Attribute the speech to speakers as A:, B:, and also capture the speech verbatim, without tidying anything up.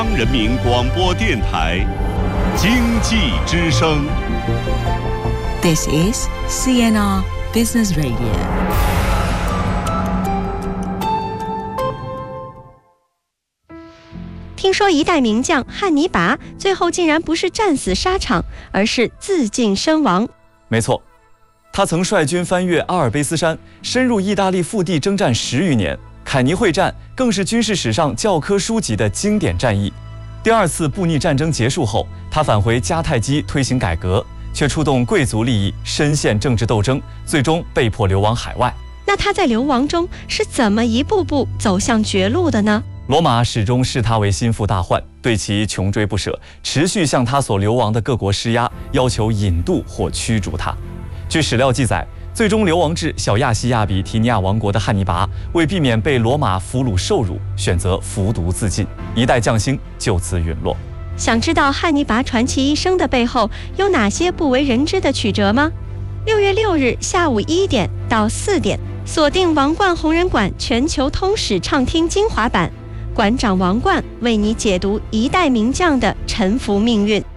A: 人民广播电台经济之声。
B: This is C N R Business Radio。
C: 听说一代名将汉尼拔最后竟然不是战死沙场，而是自尽身亡。
D: 没错，他曾率军翻越阿尔卑斯山，深入意大利腹地征战十余年。凯尼会战更是军事史上教科书级的经典战役。第二次布匿战争结束后，他返回迦太基推行改革，却触动贵族利益，深陷政治斗争，最终被迫流亡海外。
C: 那他在流亡中是怎么一步步走向绝路的呢？
D: 罗马始终视他为心腹大患，对其穷追不舍，持续向他所流亡的各国施压，要求引渡或驱逐他。据史料记载，最终流亡至小亚细亚比提尼亚王国的汉尼拔，为避免被罗马俘虏受辱，选择服毒自尽，一代将星就此陨落。
C: 想知道汉尼拔传奇一生的背后有哪些不为人知的曲折吗？六月六日下午一点到四点，锁定王冠红人馆全球通史畅听精华版，馆长王冠为你解读一代名将的沉浮命运。